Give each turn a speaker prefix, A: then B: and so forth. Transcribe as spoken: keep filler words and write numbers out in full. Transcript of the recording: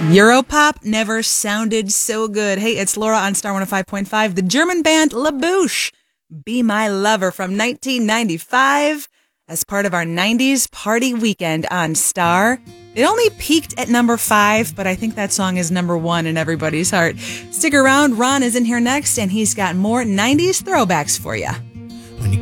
A: Europop never sounded so good. Hey, it's Laura on Star one oh five point five. The German band La Bouche, Be My Lover from nineteen ninety-five as part of our nineties party weekend on Star. It only peaked at number five, but I think that song is number one in everybody's heart. Stick around. Ron is in here next, and he's got more nineties throwbacks for you.